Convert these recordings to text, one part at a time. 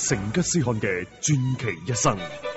成吉思汗嘅傳奇一生。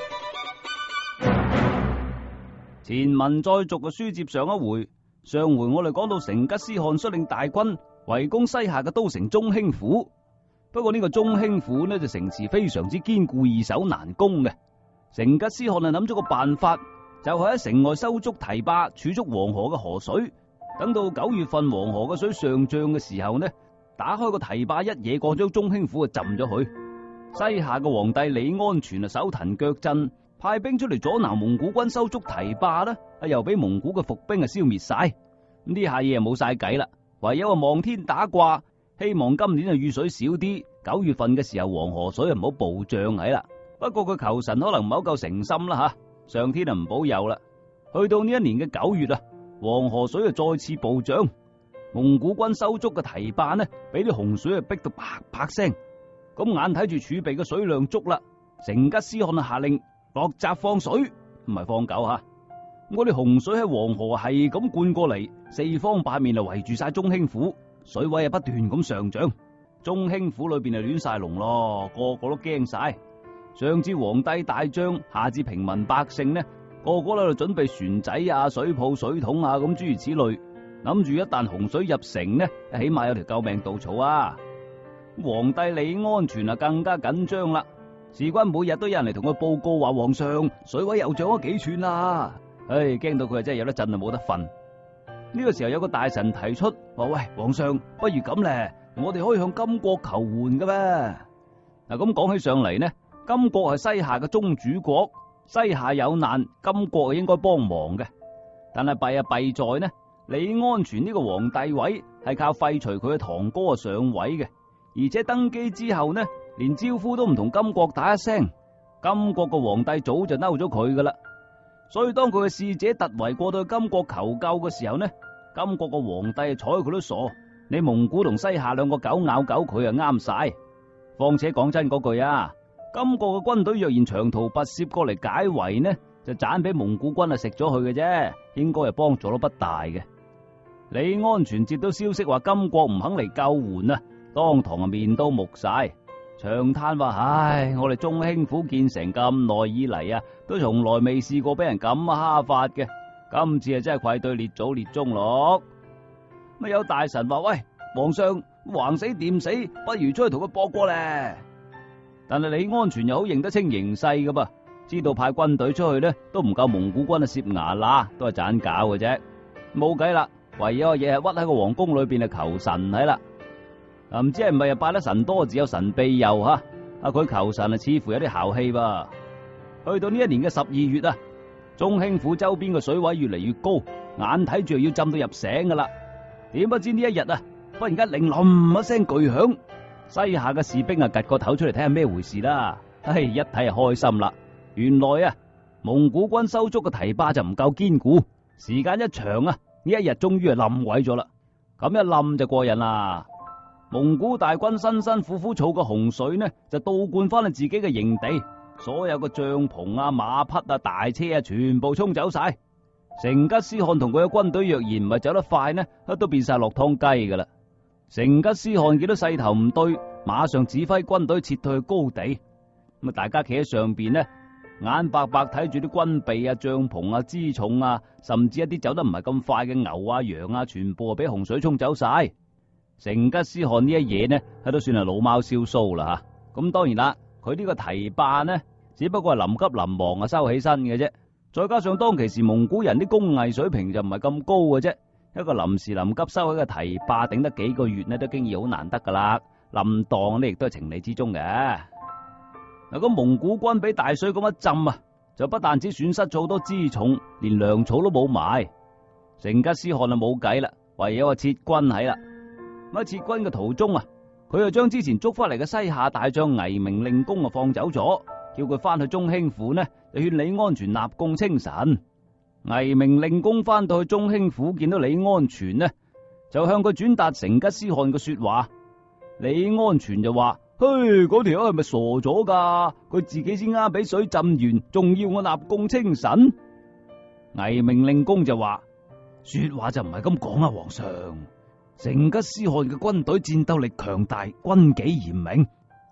前文再續嘅書接上一回，上回我哋講到成吉思汗率領大軍圍攻西夏嘅都城中興府，不過呢個中興府呢就城池非常之堅固，易守難攻嘅。成吉思汗啊諗咗個辦法，就係喺城外修築堤壩，儲蓄黃河嘅河水，等到9月份黃河嘅水上漲嘅時候呢，打開個堤壩一嘢過將中興府啊浸咗去。西夏嘅皇帝李安全啊手騰腳震，派兵出嚟阻撓蒙古軍修築堤壩啦，又俾蒙古嘅伏兵啊消滅晒。呢下嘢冇晒計啦，唯有望天打卦，希望今年啊雨水少啲，9月份嘅時候黃河水啊唔好暴漲起啦。不過佢求神可能唔係好夠誠心啦吓，上天啊唔保佑啦。去到呢一年嘅9月啊，黃河水啊再次暴漲，蒙古軍修築嘅堤壩呢，俾啲洪水啊逼到啪啪聲。咁眼睇住儲備嘅水量足啦，成吉思汗啊下令落閘放水，唔係放狗吓。嗰啲洪水喺黃河係咁灌過嚟，四方八面啊圍住晒中興府，水位啊不斷咁上漲，中興府裏邊啊亂晒龍咯，個個都驚晒。上至皇帝大將，下至平民百姓呢，個個喺度準備船仔啊、水泡、水桶啊，咁諸如此類，諗住一旦洪水入城呢，起碼有條救命稻草啊！皇帝李安全啊更加緊張啦，事關每日都有人嚟同佢報告話皇上水位又漲咗幾寸啦，驚到佢啊真係有得震啊冇得瞓。呢個時候有個大臣提出話：喂，皇上不如咁咧，我哋可以向金國求援噶咩？嗱咁講起上嚟呢，金國係西夏嘅宗主國，西夏有難，金國係應該幫忙嘅。但係弊在呢，李安全呢個皇帝位係靠廢除佢嘅堂哥上位嘅，而且登基之後呢，連招呼都唔同金國打一聲，金國個皇帝早就嬲咗佢噶啦。所以當佢嘅使者突圍過到去金國求救嘅時候呢，金國個皇帝睬佢都傻，你蒙古同西夏兩個狗咬狗，佢啊啱晒。況且講真嗰句啊，金國嘅軍隊若然長途跋涉過嚟解圍呢，就盞俾蒙古軍啊食咗佢嘅啫，應該係幫助都不大嘅。李安全接到消息話金國唔肯嚟救援啊，當堂啊面都木晒，長嘆話：唉，我哋中興府建成咁耐以嚟啊，都從來未試過俾人咁蝦法嘅，今次啊真係愧對列祖列宗咯。咁有大臣話：喂，皇上橫死掂死，不如出去同佢搏過咧。但係李安全又好認得清形勢噶噃，知道派軍隊出去呢都唔夠蒙古軍啊攝牙罅，都係盞搞嘅啫。冇計啦，唯有嘢係屈喺個皇宮裏邊啊求神喺啦。唔知係唔係拜得神多自有神庇佑吓？佢求神啊似乎有啲姣氣噃。去到呢一年嘅12月啊，中興府周邊嘅水位越嚟越高，眼睇住要浸到入城噶啦。點不知呢一日啊，忽然間鈴冧一聲巨響，西夏嘅士兵啊趷個頭出嚟睇下咩回事啦。一睇就開心啦，原來啊蒙古軍修築嘅堤壩就唔夠堅固，時間一長啊，呢一日終於係冧毀咗啦。咁一冧就過癮啦。蒙古大軍辛辛苦苦儲嘅洪水呢，就倒灌翻去自己嘅營地，所有嘅帳篷啊、馬匹啊、大車啊，全部沖走晒。成吉思汗同佢嘅軍隊若然唔係走得快呢，都變晒落湯雞噶啦。成吉思汗見到勢頭唔對，馬上指揮軍隊撤退去高地。咁大家企喺上邊呢，眼白白睇住啲軍備啊、帳篷啊、輜重啊，甚至一啲走得唔係咁快嘅牛啊、羊啊，全部俾洪水沖走晒。成吉思汗呢一嘢呢，都算係老貓燒鬚啦吓。咁當然啦，佢呢個堤壩呢，只不過係臨急臨忙啊修起身嘅啫。再加上當其時蒙古人啲工藝水平就唔係咁高嘅啫，一個臨時臨急修起嘅堤壩，頂得幾個月呢，都經已好難得噶啦。冧檔呢亦都係情理之中嘅。嗱，咁蒙古軍俾大水咁一浸啊，就不但止損失咗好多輜重，連糧草都冇埋。成吉思汗啊冇計啦，唯有撤軍喺啦。咁喺撤軍嘅途中啊，佢就將之前捉翻嚟嘅西夏大將倪明令公啊放走咗，叫佢翻去中興府呢，就勸李安全納貢稱臣。倪明令公翻到去中興府，見到李安全呢，就向佢轉達成吉思汗嘅說話。李安全就話：嘿，嗰條友係咪傻咗噶？佢自己先啱俾水浸完，仲要我納貢稱臣？倪明令公就話：說話就唔係咁講啊，皇上。成吉思汗嘅軍隊戰鬥力強大，軍紀嚴明，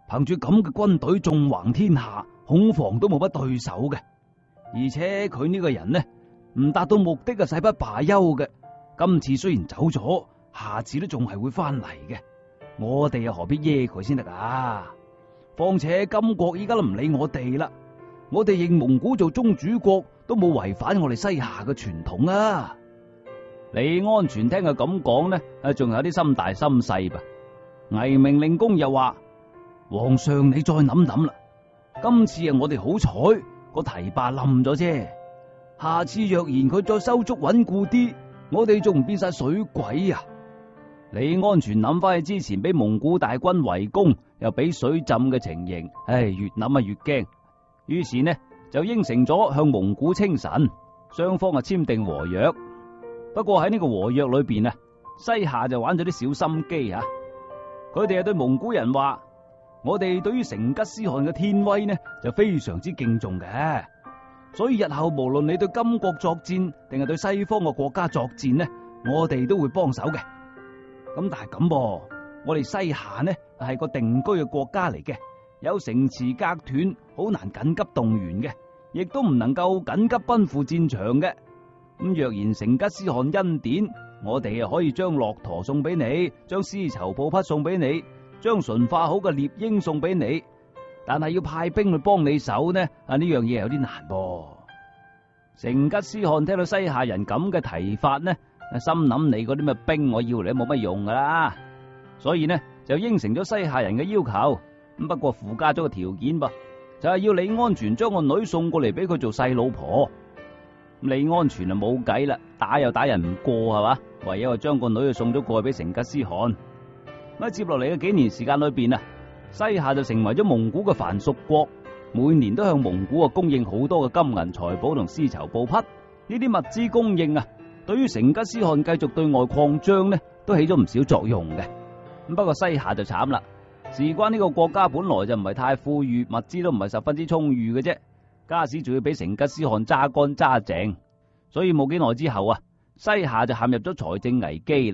憑住咁嘅軍隊縱橫天下，恐防都冇乜對手嘅。而且佢呢個人呢，唔達到目的啊，誓不罷休嘅。今次雖然走咗，下次都仲係會翻嚟嘅。我哋又何必惹佢先得噶？況且金國依家都唔理我哋啦，我哋認蒙古做宗主國都冇違反我哋西夏嘅傳統啊！李安全聽佢咁講呢，仲有啲心大心細吧。魏明令公又話：皇上你再諗諗啦，今次我哋好彩個堤壩冧咗啫，下次若然佢再修築穩固啲，我哋仲唔變晒水鬼啊！李安全諗翻起之前俾蒙古大軍圍攻又俾水浸嘅情形，越諗啊越驚，於是呢就應承咗向蒙古稱臣，雙方簽訂和約。不過喺呢個和約裏邊啊，西夏就玩咗啲小心機啊！佢哋對蒙古人話：我哋對於成吉思汗嘅天威呢就非常之敬重嘅，所以日後無論你對金國作戰定係對西方嘅國家作戰呢，我哋都會幫手嘅。咁但係咁噃，我哋西夏呢係個定居嘅國家嚟嘅，有城池隔斷，好難緊急動員嘅，亦都唔能夠緊急奔赴戰場嘅。咁若然成吉思汗恩典，我哋可以將駱駝送俾你，將絲綢布匹送俾你，將馴化好嘅獵鷹送俾你，但係要派兵去幫你手呢？呢樣嘢有啲難噃。成吉思汗聽到西夏人咁嘅提法呢，心諗你嗰啲咩兵我要嚟都冇乜用噶啦，所以呢就應承咗西夏人嘅要求。咁不過附加咗個條件噃，就係要李安全將個女送過嚟俾佢做細老婆。李安全就冇計啦，打又打人唔過係嘛，唯有將個女送咗過去俾成吉思汗。咁接落嚟嘅幾年時間裏邊啊，西夏就成為咗蒙古嘅藩屬國，每年都向蒙古供應好多嘅金銀財寶同絲綢布匹。呢啲物資供應啊，對於成吉思汗繼續對外擴張呢，都起咗唔少作用嘅。咁不過西夏就慘啦，事關呢個國家本來就唔係太富裕，物資都唔係十分之充裕嘅啫。加時仲要俾成吉思汗揸乾揸淨，所以冇幾耐之後啊，西夏就陷入咗財政危機啦。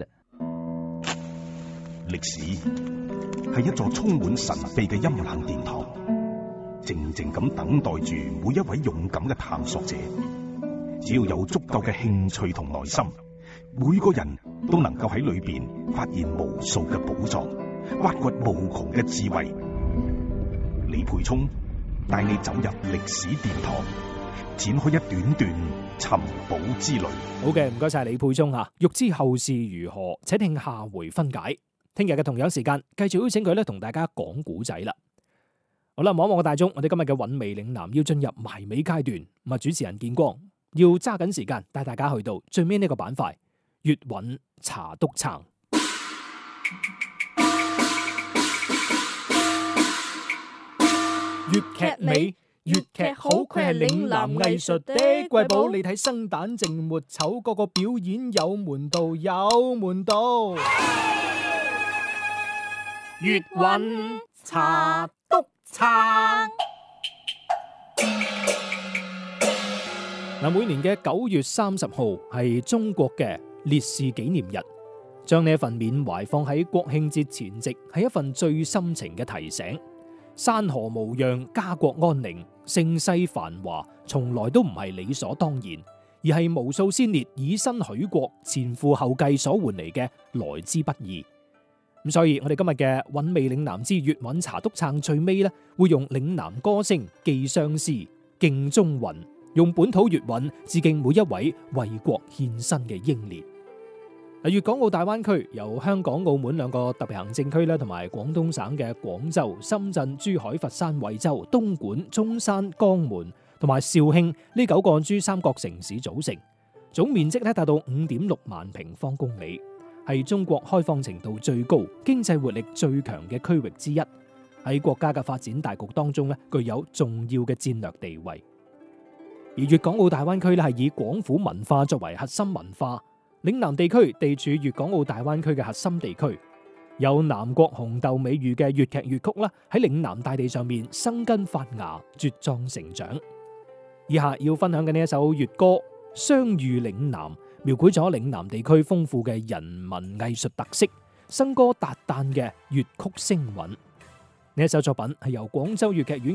歷史係一座充滿神秘嘅陰冷殿堂，靜靜咁等待住每一位勇敢嘅探索者。只要有足夠嘅興趣同耐心，每個人都能夠喺裏邊發現無數嘅寶藏，挖掘無窮嘅智慧。李培聰帶你走入歷史殿堂，展開一段段尋寶之旅。 好嘅，唔該晒李沛聰吓。欲知後事如何，且聽下回分解。聽日嘅同樣時間，繼續邀請佢咧同大家講古仔啦。好啦，望一望個大鐘，我哋今日嘅韻味嶺南要進入埋尾階段。咁啊，主持人建光要揸緊時間帶大家去到最尾呢個板塊——粵韻茶篤撐。粵劇美，粵劇好，佢係嶺南藝術的瑰寶。你睇生旦淨末丑，個個表演有門道，有門道。粵韻茶篤撐。嗱，每年嘅9月30號係中國嘅烈士紀念日，將呢一份緬懷放喺國慶節前夕，係一份最深情嘅提醒。山河無恙，家國安寧，盛世繁華，從來都唔係理所當然，而係無數先烈以身許國、前赴後繼所換嚟嘅來之不易。咁所以，我哋今日嘅韻味嶺南之粵韻茶篤撐最尾咧，會用嶺南歌聲寄相思、敬中魂，用本土粵韻致敬每一位為國獻身嘅英烈。粵港澳大灣區由香港、澳門兩個特別行政區咧，同埋廣東省嘅廣州、深圳、珠海、佛山、惠州、東莞、中山、江門同埋肇慶呢9個珠三角城市組成，總面積咧達到5.6萬平方公里，係中國開放程度最高、經濟活力最強嘅區域之一，喺國家嘅發展大局當中咧，具有重要嘅戰略地位。而粵港澳大灣區咧係以廣府文化作為核心文化。嶺南地區地處粵港澳大灣區嘅核心地區，有南國紅豆美譽嘅粵劇粵曲啦，喺嶺南大地上面生根發芽、茁壯成長。以下要分享嘅呢一首粵歌《相遇嶺南》，描繪咗嶺南地區豐富嘅人文藝術特色，笙歌達旦嘅粵曲聲韻。 呢一首作品係由廣州粵劇院